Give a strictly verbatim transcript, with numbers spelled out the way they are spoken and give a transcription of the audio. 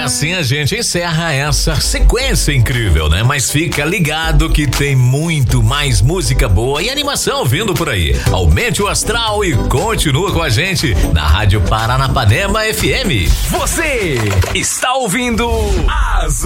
assim a gente encerra essa sequência incrível, né? Mas fica ligado que tem muito mais música boa e animação vindo por aí. Aumente o astral e continua com a gente na Rádio Paranapanema F M. Você está ouvindo as